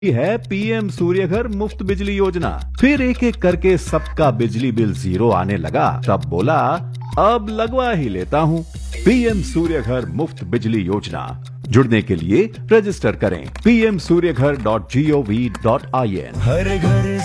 है पीएम सूर्यघर मुफ्त बिजली योजना। फिर एक एक करके सबका बिजली बिल जीरो आने लगा, तब बोला अब लगवा ही लेता हूँ। पीएम सूर्यघर मुफ्त बिजली योजना, जुड़ने के लिए रजिस्टर करें pmsuryaghar.gov.in। हर घर